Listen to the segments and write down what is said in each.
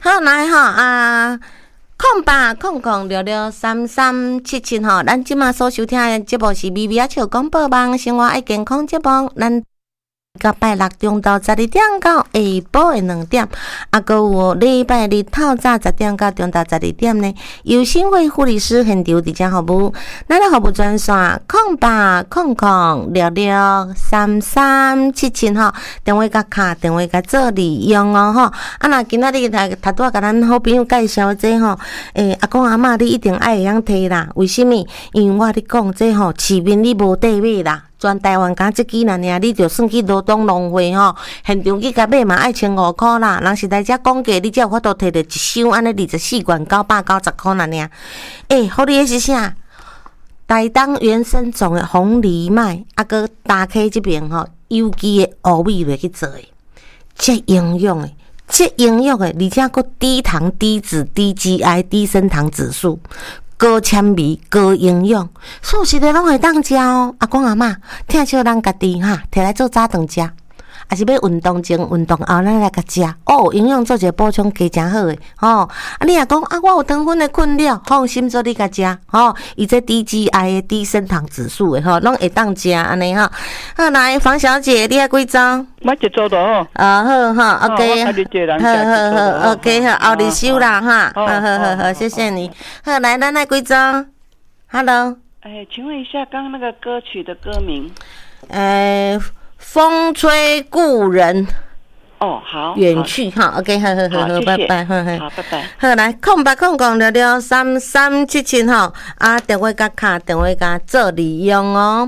好来吼啊，0800663377吼，咱即马所收听的节目是咪咪啊笑广播网生活爱健康节目，咱到拜六中昼12点到下晡的2点，还有礼拜日透早10点到中昼12点呢。优先会护理师现场伫遮服务，咱的服务专线0800663377吼，电话甲卡，电话甲做利用哦吼。啊，若今仔日头拄甲咱好朋友介绍这吼，阿公阿嬷你一定爱会晓摕啦。为什么？因为我咧讲这吼，市面你无地买啦。全台湾敢即支啦尔，你就算去罗东农会吼，现场去甲买嘛爱1500块啦。人是来遮讲价，你才有法度摕到一箱安尼24罐990块啦尔。好你的是啥？台东原生种的红藜麦，搁搭起即边吼有机的乌米落去做的，这营养的，而且搁低糖、低脂、低 GI、低升糖指数。高纤维、高营养，素食的拢会当食哦。阿公阿嬷，听笑咱家己哈，摕来做早顿食，还是要运动前、运动后咱来甲食哦。营养做一个补充，加诚好诶哦。你若讲我有糖分的困扰，放心做你甲食哦。伊这低 GI 的、低升糖指数的吼，拢会当食安尼吼。好，来房小姐，你爱几周？ 我一周就好。 好哈 ，OK， 好 ，OK， 好，后日收啦哈。好，谢谢你。好，来，咱爱几周 ？Hello。 请问一下，刚刚那个歌曲的歌名？ 风吹故人。 哦，好。 远去哈 ，OK， 好，拜拜，好， 拜拜。 好，来0800663377吼，啊，电话甲卡，电话甲做利用哦。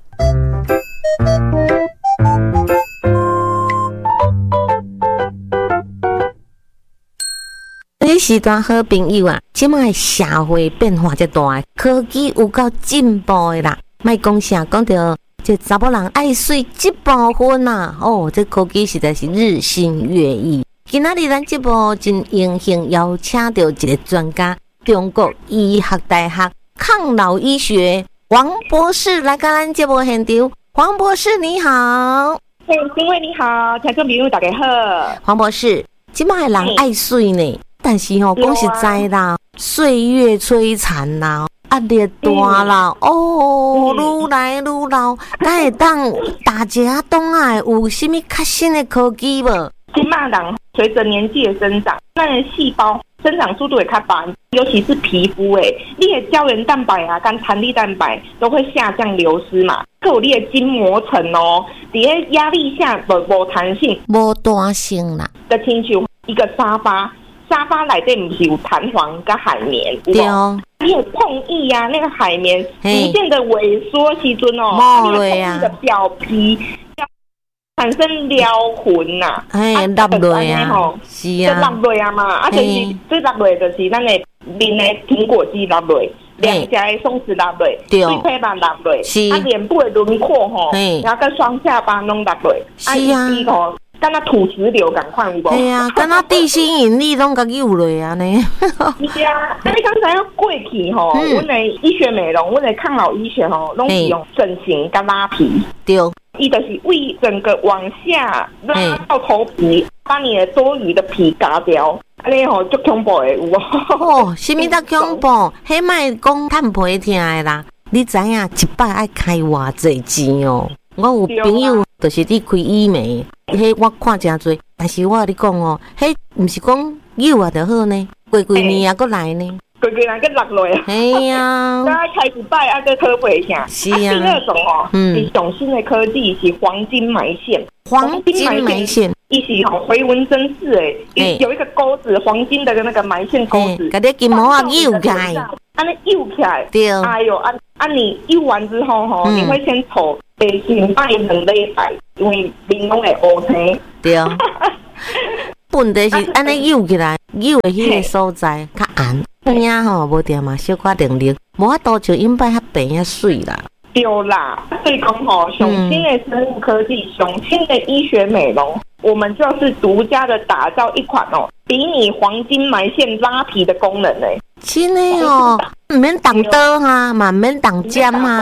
这时段好朋友啊，即摆社会变化遮大，科技有够进步的啦。莫讲啥，讲到这查某人爱水这部分啊，这科技实在是日新月异。今仔日咱节目真荣幸邀请到一个专家，中国医学大学抗老医学王博士来到咱节目现场。黄博士你好。 各位你好，听众朋友大家好。 黄博士，即摆人爱水呢。但是讲实在啦，岁月摧残啦，压力大啦，愈来愈老，敢会当大家当下有啥物较新的科技无？ 现在人随着年纪的增长，咱的细胞生长速度会较慢，尤其是皮肤你的胶原蛋白啊，跟弹力蛋白都会下降流失嘛，还有你的筋膜层在压力下无弹性， 无弹性啦， 就亲像一个沙发内底不是有弹簧跟海绵， 对哦， 你有碰液啊，那个海绵逐渐的萎缩时阵那个碰液的表皮产生撩痕呐， 落落啊，是啊， 落落啊嘛，就是最落落就是咱的面的苹果肌落落，两颊的松弛落落，对，嘴皮嘛落落，脸部的轮廓然后跟双下巴拢落落， 是啊。 敢若土石流共款有无？ 系啊，敢若地心引力拢甲有落安尼。 是啊，你刚才要过去阮的医学美容，阮的抗老医学拢是用整形跟拉皮。 对。 伊就是为整个往下拉到头皮，把你的多余的皮割掉，安尼足恐怖的有无？ 什么叫恐怖？迄卖讲趁皮疼的啦，你知影一摆爱开偌济钱哦？我有朋友就是伫开医美，迄我看真多，但是我跟你讲迄毋是讲有啊就好呢，过年啊，搁来呢。 过年搁落落啊！ 哎呀， 再开一摆搁科普一下。 是啊。 第二种是上新的科技是黄金埋线。 黄金埋线， 伊是回纹针式有一个钩子，黄金的那个埋线钩子， 甲你筋膜啊扭起来， 安尼扭起来。 对。 哎呦，你扭完之后你会先抽先摆2礼拜，因为面拢会乌青。 对。问题是安尼扭起来，扭的迄个所在较暗，影无定嘛小可零零，无法度像因摆较白遐水啦。 对啦，所以讲上新的生物科技，上新的医学美容，我们就是独家的打造一款比你黄金埋线拉皮的功能真的毋免动刀嘛，免动尖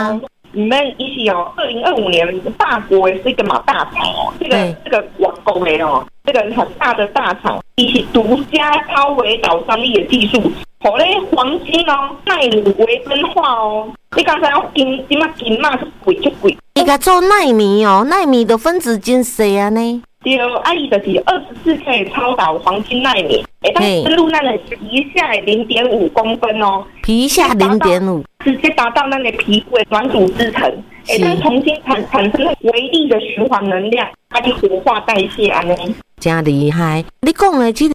你们一起哦，2025年法国也是一个大厂哦，这个瓦工的哦，这个很大的大厂，一起独家超微导商业技术，好嘞，黄金哦，奈米微分化哦，你刚才金嘛是贵就贵， 伊个做奈米哦，奈米的分子真细啊呢。 对，伊就是24K 超导黄金奈米，当深入咱的皮下0.5公分哦， 皮下0.5， 直接达到咱的皮肤的软组织层，当重新产生微粒的循环能量，它去活化代谢安尼。 真厉害！你讲的这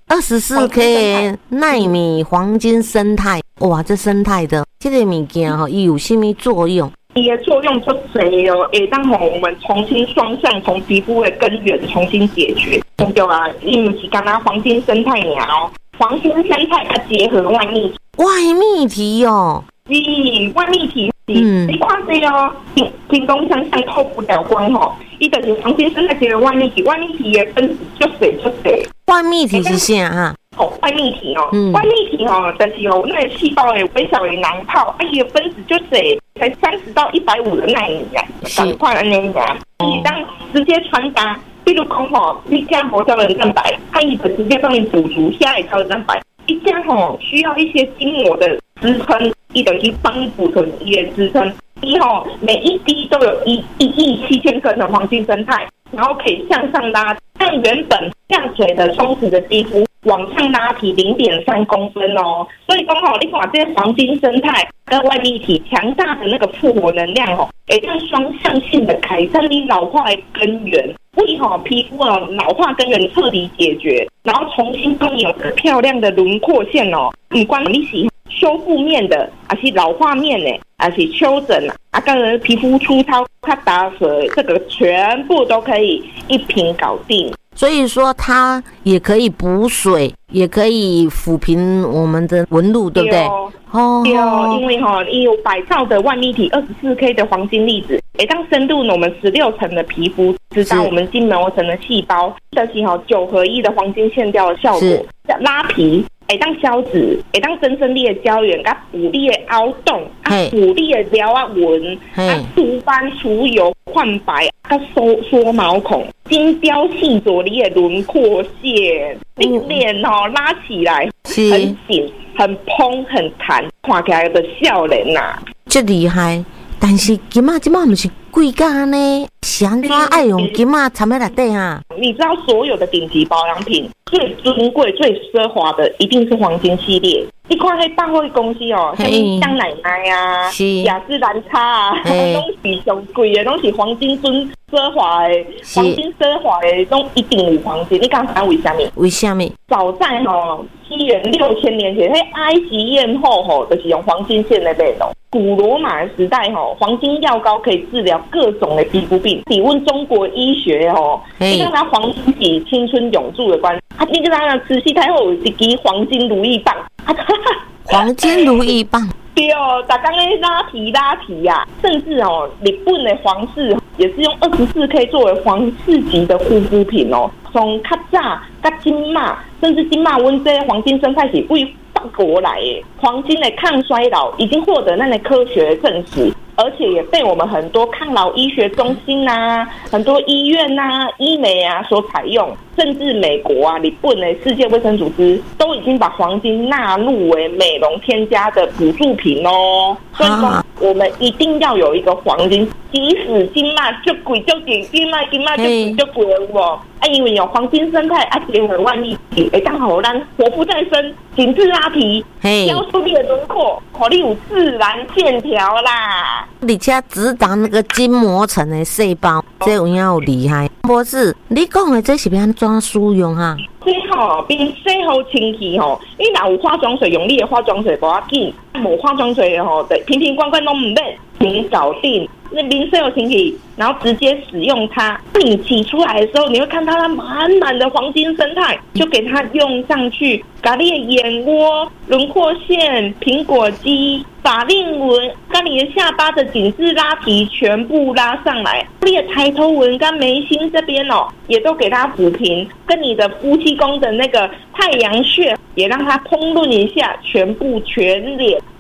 24K 奈米黄金生态，哇，这生态的这个物件吼，伊有什么作用？ 伊的作用就侪哦，当我们重新双向从皮肤的根源重新解决，对啊，因为是刚刚黄金生态鸟哦，黄金生态它结合外泌体， 外泌体哦， 外泌体。你看这哦，金光相向透不了光吼，伊就是黄金生态结合外泌体，外泌体的分子就细。 外泌体是啥哈？ 外泌体哦，外泌体哦，但是哦，那个细胞的微小的囊泡，伊的分子就细，才30到150的纳米啊，赶快安尼呀，你当直接传达，比如讲吼，你加活胶原蛋白，伊就直接帮你补足下的胶原蛋白。一家吼需要一些筋膜的支撑，伊就去帮你补充伊的支撑。伊吼每一滴都有1亿7000根的黄金生态，然后可以向上拉，让原本降水的松弛的肌肤往上拉提0.3公分哦。所以讲吼，你看这些黄金生态跟外泌体强大的那个复活能量哦，让双向性的改善你老化的根源。为皮肤老化根源彻底解决，然后重新帮你有个漂亮的轮廓线哦。不管你是修复面的，还是老化面的，还是丘疹跟皮肤粗糙、它打水，这个全部都可以一瓶搞定。 所以说它也可以补水，也可以抚平我们的纹路，对不对？ 对哦，因为伊有100兆的外泌体24K 的黄金粒子，当深入我们16层的皮肤，直达我们筋膜层的细胞，这是9合1的黄金线条的效果，拉皮。当消脂，当增生你的胶原，补你的凹洞，补你的撩纹，除斑除油焕白，缩毛孔，精雕细琢你的轮廓线，你脸拉起来很紧、很蓬、很弹，看起来的笑脸呐， 这厉害。但是今嘛不是贵价呢，是安怎爱用今嘛掺在内底啊？ 你知道所有的顶级保养品最尊贵、最奢华的一定是黄金系列。你看那百货公司哦，像香奶奶啊、雅诗兰黛啊，拢是上贵的，拢是黄金尊奢华的，黄金奢华的拢一定有黄金。你刚才为什么？ 为什么？ 早在西元6000年前，埃及艳后就是用黄金线来卖的。古罗马的时代黄金药膏可以治疗各种的皮肤病。你问中国医学你看它黄金比青春永驻的关系，你看它慈禧太后有一支黄金如意棒， 黄金如意棒。 对哦，大家在拉皮呀，甚至日本的皇室也是用24K 作为皇室级的护肤品哦。从较早到今嘛，甚至今嘛，阮这黄金生态是为法国来的，黄金的抗衰老已经获得那个科学证实，而且也被我们很多抗老医学中心啊、很多医院啊、医美啊所采用，甚至美国啊、日本的世界卫生组织都已经把黄金纳入为美容添加的补助品哦。所以说，我们一定要有一个黄金，即使金嘛就贵就贵，金嘛就贵就贵了哦。因为有黄金生态结合外泌体，刚好让活肤再生、紧致拉皮、雕塑你的轮廓，让你有自然线条啦。 而且直达那个筋膜层的细胞，这有影有厉害。博士，你讲的这是要安怎使用哈？ 最好并洗好清气你若有化妆水，用你的化妆水不要紧；无化妆水的瓶瓶罐罐都唔免，你搞定。那淋水有清气，然后直接使用它。你挤出来的时候，你会看到它满满的黄金生态，就给它用上去，把你的眼窝、轮廓线、苹果肌、法令纹，跟你的下巴的紧致拉提全部拉上来。你的抬头纹跟眉心这边也都给它抚平，跟你的夫妻宫的那个太阳穴也让它烹饪一下，全脸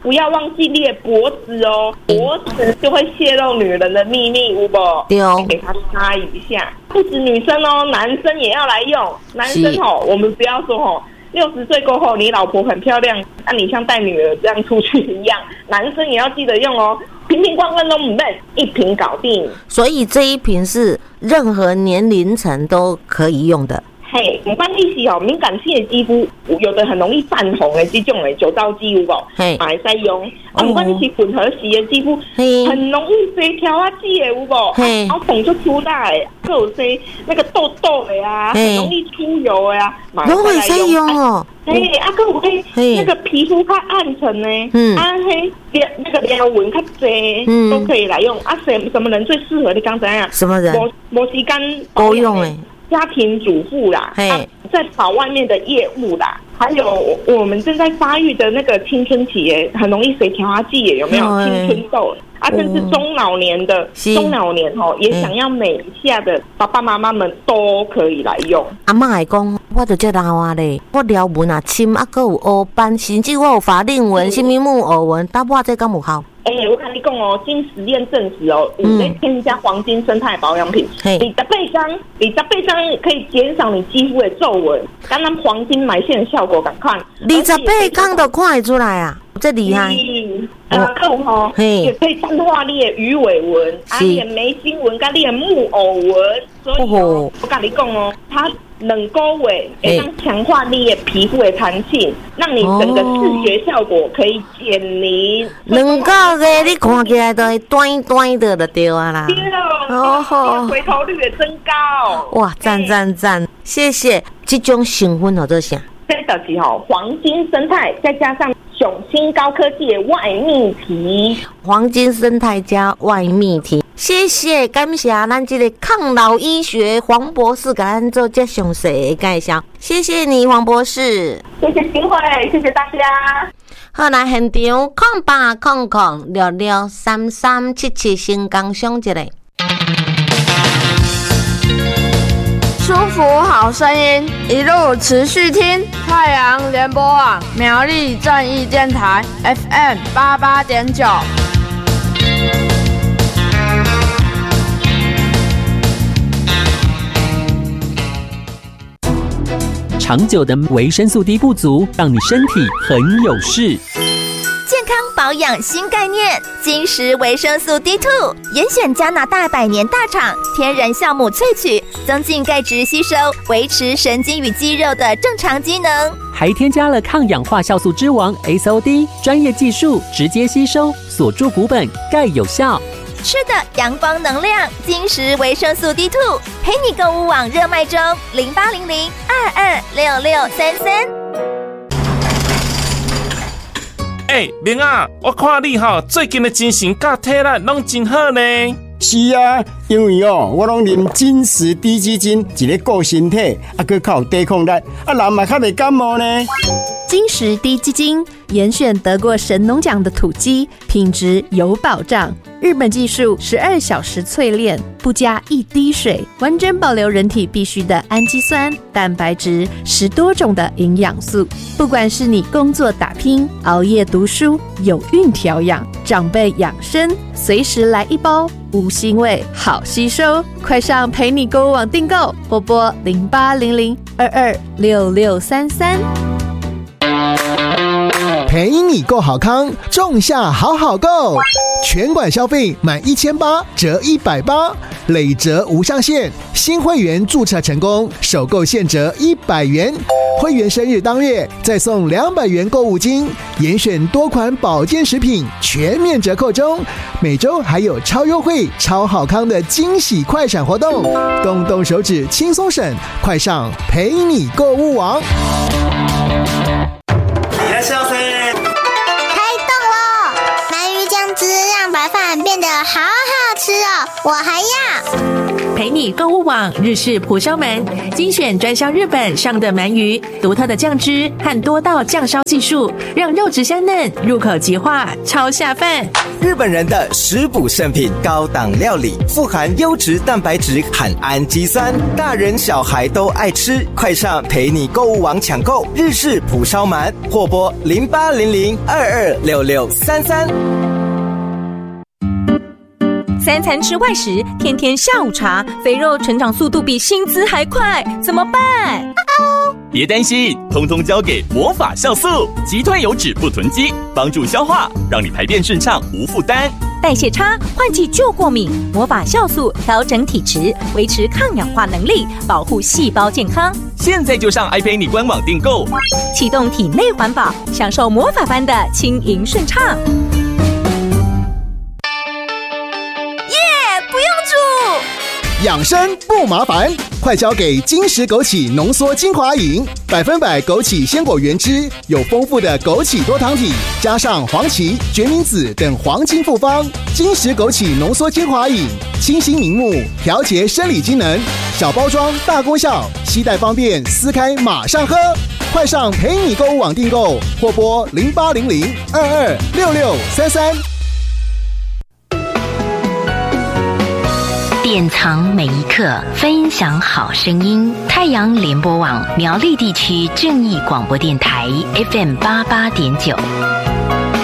不要忘记列脖子哦，脖子就会泄露女人的秘密，有不？ 对哦， 给它擦一下。不止女生哦，男生也要来用。男生哦，我们不要说哦，60岁过后你老婆很漂亮，那你像带女儿这样出去一样，男生也要记得用哦。瓶瓶罐罐都不闷，一瓶搞定。 所以这一瓶是任何年龄层都可以用的。 嘿，不管你是敏感性的肌肤，有的很容易泛红的这种的酒糟肌有无？嘿，也可以用。不管你是混合型的肌肤，很容易水条啊肌的有无？嘿，然后红就出来，还有些那个痘痘的啊，很容易出油的啊， 都会使用哦。 嘿，还有那个皮肤较暗沉呢，那个条纹较多，都可以来用。什么人最适合？你刚才啊？ 什么人？ 没时间够用诶。 家庭主妇啦，在跑外面的业务啦，还有我们正在发育的那个青春期耶，很容易水调啊剂耶，有没有青春痘啊？甚至中老年也想要美一下的爸爸妈妈们都可以来用。 阿嬷会讲，我就这老啊咧，我撩纹啊深，啊，还有黑斑，甚至我有法令纹、什么木偶纹，但我这敢有效？ 我跟你讲哦，经实验证实哦，有在添加黄金生态保养品，你的背章可以减少你肌肤的皱纹，跟咱黄金埋线的效果，赶快 28天就看得出来啊，这厉害！也可以淡化你的鱼尾纹，你的眉心纹跟你的木偶纹，所以我跟你讲哦，它2个月会当强化你的皮肤的弹性，让你整个视觉效果可以减零。 2个月你看起来都会端端的就对啊啦。 对哦，回头率也增高。 哇，赞！谢谢。这种成分叫做啥？ 这就是黄金生态，再加上雄心高科技的外泌体， 黄金生态加外泌体。谢谢，感谢咱这个抗老医学黄博士给咱做这详细的介绍，谢谢你黄博士， 谢谢机会，谢谢大家。 好，来现场0800663377先讲上一个。 舒服好声音，一路持续听太阳联播网苗栗正义电台 FM 88.9。 长久的维生素 D 不足，让你身体很有事。 健康保养新概念，金石维生素 D2， 严选加拿大100年大厂天然酵母萃取，增进钙质吸收，维持神经与肌肉的正常机能。 还添加了抗氧化酵素之王 SOD， 专业技术直接吸收，锁住骨本，钙有效。 吃的阳光能量，金石维生素 D2， 陪你购物网热卖中，0800226633。 明啊，我看你最近的精神甲体力拢真好呢。 是啊，因为我拢啉金石低基金，一个顾身体，还靠抵抗力，人嘛较袂感冒呢。 金石低基金严选得过神农奖的土鸡，品质有保障。日本技术12小时淬炼，不加1滴水，完整保留人体必需的氨基酸、蛋白质，10多种的营养素。不管是你工作打拼、熬夜读书、有孕调养、长辈养生，随时来一包，无腥味，好吸收。快上陪你购物网订购，拨拨0800226633。 陪你购好康，仲夏好好购，全馆消费满1800折180，累折无上限。新会员注册成功，首购现折100元。会员生日当月再送200元购物金，严选多款保健食品全面折扣中。每周还有超优惠、超好康的惊喜快闪活动，动动手指轻松省，快上陪你购物网。 白饭变得好好吃哦，我还要。 陪你购物网日式蒲烧鳗，精选专销日本上的鳗鱼，独特的酱汁和多道酱烧技术，让肉质香嫩，入口即化，超下饭。 日本人的食补圣品，高档料理，富含优质蛋白质和氨基酸，大人小孩都爱吃。快上陪你购物网抢购日式蒲烧鳗，或拨0800226633。 3餐吃外食，天天下午茶，肥肉成长速度比薪资还快，怎么办？ 别担心，通通交给魔法酵素，击退油脂不囤积，帮助消化，让你排便顺畅无负担。 代谢差，换季就过敏，魔法酵素调整体质，维持抗氧化能力，保护细胞健康。 现在就上爱陪你官网订购， 启动体内环保，享受魔法般的轻盈顺畅。 养生不麻烦，快交给金石枸杞浓缩精华饮，100%枸杞鲜果原汁，有丰富的枸杞多糖体，加上黄芪、决明子等黄金复方。金石枸杞浓缩精华饮，清新明目，调节生理机能，小包装大功效，携带方便，撕开马上喝。快上陪你购物网订购，或拨0800226633。 典藏每一刻，分享好声音。太阳联播网苗栗地区正义广播电台 FM88.9。